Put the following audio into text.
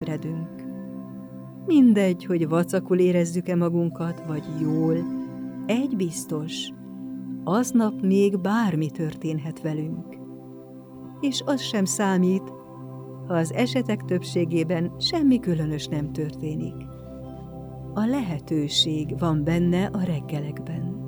ébredünk. Mindegy, hogy vacakul érezzük-e magunkat, vagy jól, egy biztos, aznap még bármi történhet velünk. És az sem számít, ha az esetek többségében semmi különös nem történik. A lehetőség van benne a reggelekben.